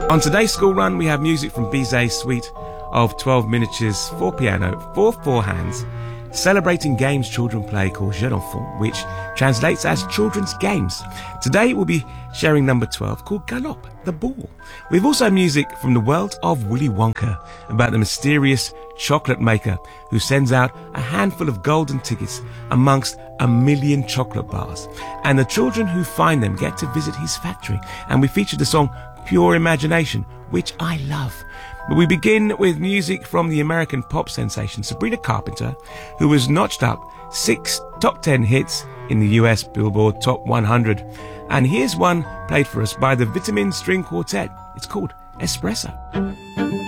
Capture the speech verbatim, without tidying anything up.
On today's school run, we have music from Bizet's suite of twelve miniatures for piano for four hands, celebrating games children play called Jeux d'Enfants, which translates as children's games. Today we'll be sharing number twelve called Galop, the Ball. We've also music from the world of Willy Wonka about the mysterious chocolate maker who sends out a handful of golden tickets amongst a million chocolate bars. And the children who find them get to visit his factory. And we featured the song Pure Imagination, which I love. But we begin with music from the American pop sensation Sabrina Carpenter, who has notched up six top ten hits in the U S Billboard Top one hundred. And here's one played for us by the Vitamin String Quartet. It's called Espresso.